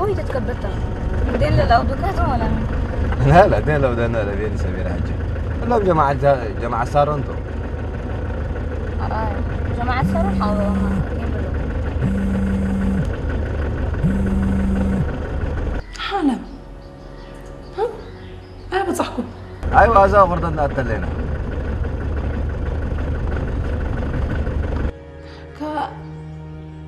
أوي تتكبتها دين لو دكاتره ولا مين؟ لا دين لو دنا لا بين سمير حجي كلهم جماعة سارونتو أراي جماعة سارون حاضروا حالا ها أنا بتصحكم أيوة هذا غردنا أتلينا